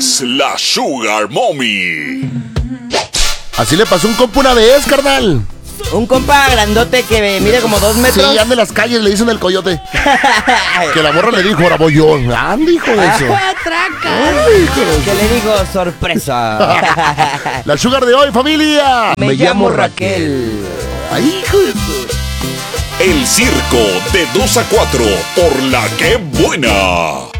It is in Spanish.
es la Sugar Mommy. Así le pasó un compa una vez, carnal. Un compa grandote que mide como 2 metros. Sí, anda en las calles, le dicen el coyote. Que la morra le dijo, ahora voy yo. Anda, hijo de eso. Que le digo, sorpresa. La Sugar de hoy, familia. Me llamo Raquel. Ay, hijo de eso. El circo de 2 a 4 por La Que Buena.